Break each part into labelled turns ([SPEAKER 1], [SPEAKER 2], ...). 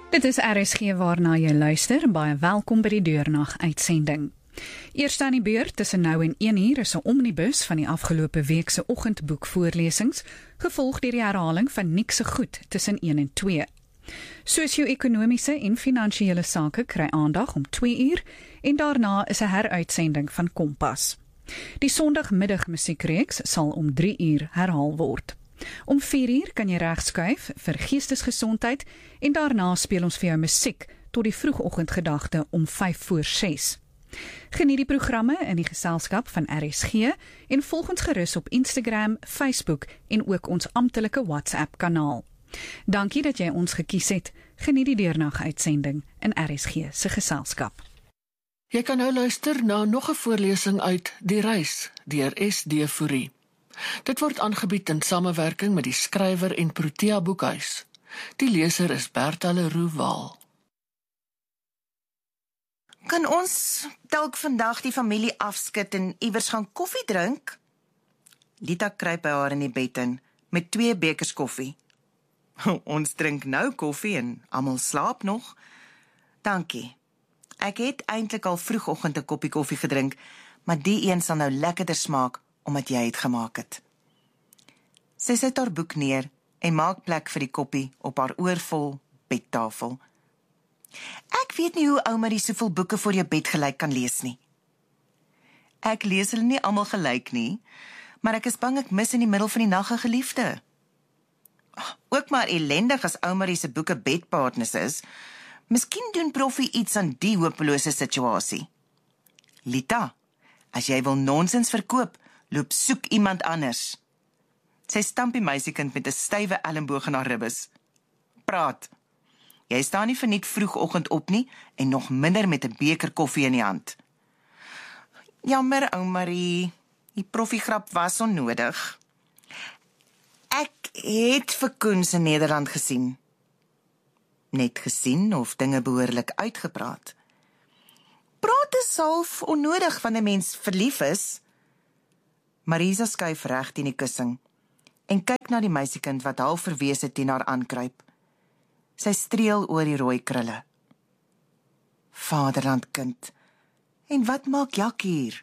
[SPEAKER 1] Dit is RSG waarna jy luister en baie welkom by die Deurnag uitsending. Eerst aan die beurt tussen nou en 1 uur is 'n omnibus van die afgelope week se oggendboekvoorlesings, gevolg deur die herhaling van Nick se goed tussen 1 en 2. Sosio-ekonomiese en finansiële sake kry aandag om 2 uur en daarna is 'n heruitsending van Kompas. Die Sondagmiddag musiekreeks sal om 3 uur herhaal word. Om 4 uur kan jy regskuif vir geestesgesondheid en daarna speel ons vir jou musiek tot die vroegoggendgedagte om 5:45. Geniet die programme in die geselskap van RSG en volg ons gerus op Instagram, Facebook en ook ons amptelike WhatsApp-kanaal. Dankie dat jy ons gekies het. Geniet die Deurnag-uitsending in RSG se geselskap.
[SPEAKER 2] Jy kan nou luister na nog 'n voorlesing uit Die Reis deur S.D. Fourie. Dit word aangebied in samewerking met die skrywer en Protea Boekhuis. Die leser is Bertha Leroux Waal.
[SPEAKER 3] Kan ons dalk vandag die familie afskud en iewers gaan koffie drink? Lita kruip by haar in die bed in, met 2 bekers koffie. Ons drink nou koffie en almal slaap nog. Dankie. Ek het eintlik al vroegoggend 'n koppie koffie gedrink, maar die een sal nou lekkerder smaak, omdat jy het gemaak het. Sy sit haar boek neer en maak plek vir die koppie op haar oorvol bedtafel. Ek weet nie hoe ouma die soveel boeke voor jou bed gelyk kan lees nie. Ek lees hulle nie almal gelyk nie, maar ek is bang ek mis in die middel van die nag 'n geliefde. Ook maar ellendig as ouma se boeke bedpartners is, miskien doen proffie iets aan die hopelose situasie. Lita, as jy wil nonsens verkoop, loop soek iemand anders. Sy stamp die meisiekind met 'n stywe elmboog in haar ribbes. Praat. Jy staan nie verniet vroegoggend op nie en nog minder met 'n beker koffie in die hand. Jammer, ou Marie. Die proffiegrap was onnodig. Ek het vir Koens in Nederland gesien. Net gesien of dinge behoorlik uitgepraat. Praat is half onnodig wanneer 'n mens verlief is. Marisa skuif reg teen die kussing en kyk na die meisiekind wat half verwese teen haar aankruip. Sy streel oor die rooi krulle. Vaderlandkind, en wat maak Jak hier?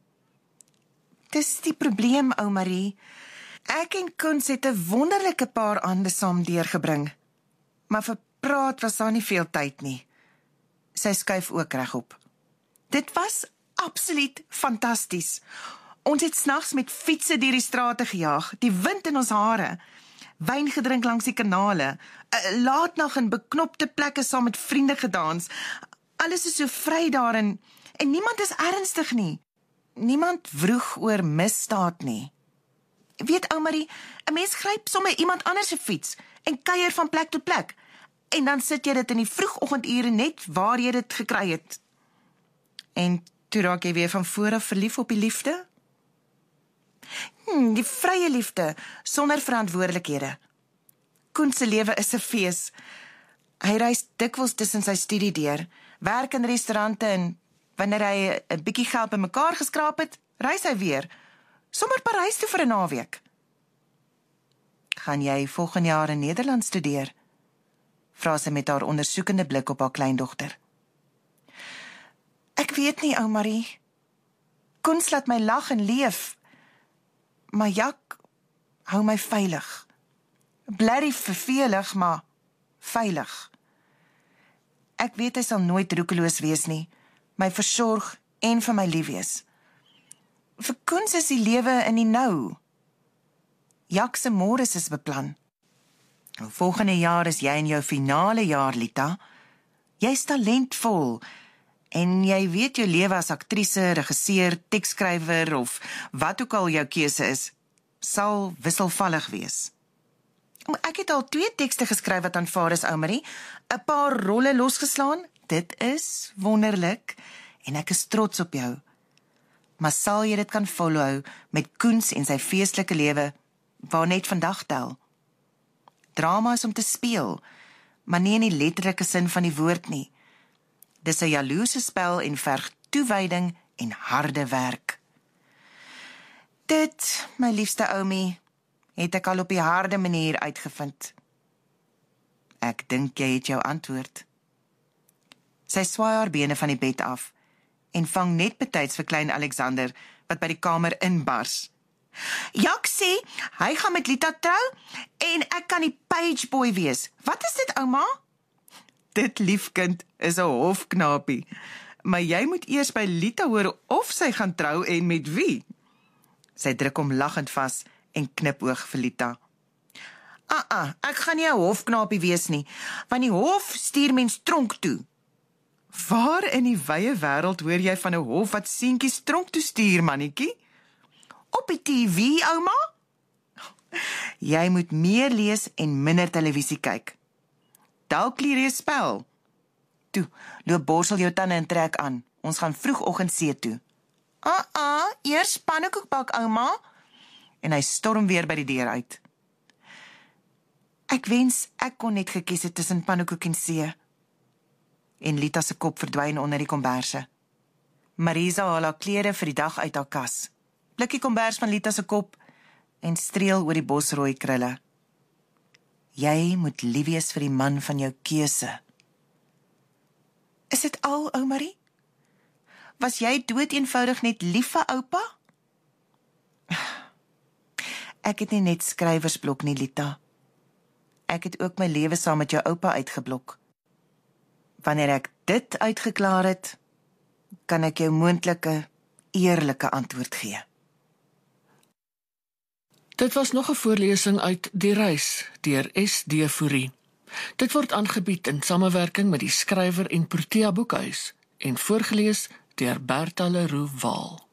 [SPEAKER 3] Dis die probleem, ou Marie. Ek en Koens het 'n wonderlike paar aande saam deurgebring, maar vir praat was daar nie veel tyd nie. Sy skuif ook regop. Dit was absoluut fantasties. Ons het snags met fietsse deur die strate gejaag, die wind in ons hare, wyn gedrink langs die kanale, laatnag in beknopte plekke saam met vriende gedans. Alles is so vry daarin en niemand is ernstig nie. Niemand vroeg oor misdaad nie. Weet ou Marie, 'n mens gryp sommer iemand anders se fiets en kuier van plek tot plek. En dan sit jy dit in die vroegoggendure net waar jy dit gekry het. En toe raak jy weer van voor af verlief op die liefde? Die vrye liefde, sonder verantwoordelikhede. Koen se lewe is 'n fees. Hy reis dikwels tussen sy studie deur, werk in restaurante en wanneer hy 'n bietjie geld bymekaar geskraap het, reis hy weer, sommer Parys toe vir 'n naweek. Gaan jy volgende jaar in Nederland studeer? Vra sy met haar ondersoekende blik op haar kleindogter. Ek weet nie, ou Marie. Koens laat my lag en leef, maar Jak hou my veilig. Blerrie vervelig, maar veilig. Ek weet hy sal nooit roekeloos wees nie, my versorg en vir my lief wees. Vir Koens is die lewe in die nou. Jak se môres is beplan. Volgende jaar is jy in jou finale jaar, Lita. Jy's talentvol en jy weet jou lewe as aktrise, regisseur, tekskrywer of wat ook al jou keuse is, sal wisselvallig wees. Ek het al 2 tekste geskryf wat aanvaar is, ou Marie, 'n paar rolle losgeslaan. Dit is wonderlik en ek is trots op jou. Maar sal jy dit kan volhou met Koens en sy feestelike lewe, waar net vandag tel? Drama is om te speel, maar nie in die letterlike sin van die woord nie. Dis 'n jaloerse spel en verg toewyding en harde werk. Dit, my liefste oumie, het ek al op die harde manier uitgevind. Ek dink jy het jou antwoord. Sy swaai haar bene van die bed af en vang net betyds vir klein Alexander wat by die kamer inbars. Jak sê, hy gaan met Lita trou en ek kan die pageboy wees. Wat is dit, ouma? Dit liefkind is 'n hofknapie, maar jy moet eers by Lita hoor of sy gaan trou en met wie. Sy druk hom lachend vas en knipoog vir Lita. Ek gaan nie 'n hofknapie wees nie, want die hof stuur mens tronk toe. Waar in die wye wêreld hoor jy van 'n hof wat seentjies tronk toe stuur, mannetjie? Op die TV, ouma? Jy moet meer lees en minder televisie kyk. Dalk leer jy spel. Toe, loop borsel jou tande en trek aan. Ons gaan vroegoggend see toe. Eers pannekoek bak, ouma. En hy storm weer by die deur uit. Ek wens ek kon net gekies het tussen pannekoek en see. En Lita se kop verdwyn onder die komberse. Marisa haal haar klere vir die dag uit haar kas. Blik die kombers van Lita se kop en streel oor die bosrooi krulle. Jy moet lief wees vir die man van jou keuse. Is dit al, ou Marie? Was jy dood eenvoudig net lief vir oupa? Ek het nie net skrywersblok nie, Lita. Ek het ook my lewe saam met jou oupa uitgeblok. Wanneer ek dit uitgeklaar het, kan ek jou moontlike, eerlike antwoord gee.
[SPEAKER 2] Dit was nog 'n voorlesing uit Die Reis deur S.D. Fourie. Dit word aangebied in samewerking met die skrywer en Protea Boekhuis en voorgeles deur Bertha Leroux Waal.